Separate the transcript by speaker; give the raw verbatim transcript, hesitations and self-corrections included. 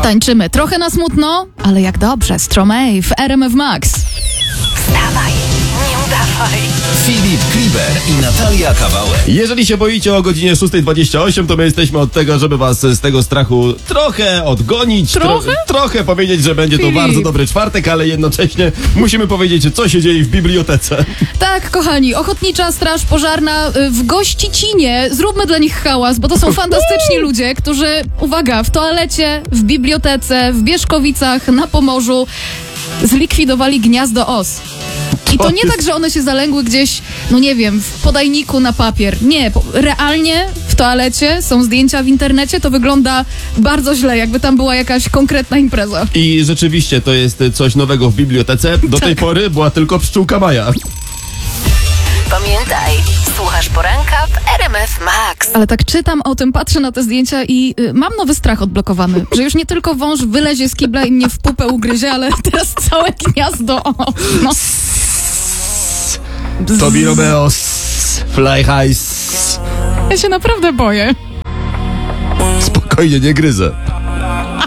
Speaker 1: Tańczymy trochę na smutno, ale jak dobrze. Stromae w R M F Max.
Speaker 2: Wstawaj, nie udawaj.
Speaker 3: Filip Kliber i Natalia Kawałek.
Speaker 4: Jeżeli się boicie o godzinie szósta dwadzieścia osiem, to my jesteśmy od tego, żeby was z tego strachu trochę odgonić.
Speaker 1: Trochę?
Speaker 4: Tro- trochę powiedzieć, że będzie to
Speaker 1: Filip.
Speaker 4: bardzo dobry czwartek, ale jednocześnie musimy powiedzieć, co się dzieje w bibliotece.
Speaker 1: Tak, kochani, Ochotnicza Straż Pożarna y, w Gościcinie. Zróbmy dla nich hałas, bo to są fantastyczni ludzie, którzy, uwaga, w toalecie, w bibliotece, w Bieszkowicach, na Pomorzu zlikwidowali gniazdo os. I to nie tak, że one się zalęgły gdzieś, no nie wiem, w podajniku na papier. Nie, po, realnie w toalecie są zdjęcia w internecie, to wygląda bardzo źle, jakby tam była jakaś konkretna impreza.
Speaker 4: I rzeczywiście to jest coś nowego w bibliotece. Do tej pory była tylko pszczółka Maja.
Speaker 2: Pamiętaj, słuchasz poranka w R M F Max.
Speaker 1: Ale tak czytam o tym, patrzę na te zdjęcia i y, mam nowy strach odblokowany, że już nie tylko wąż wylezie z kibla i mnie w pupę ugryzie, ale teraz całe gniazdo os. No.
Speaker 4: Tobi Romeo, Fly High.
Speaker 1: Ja się naprawdę boję.
Speaker 4: Spokojnie, nie gryzę.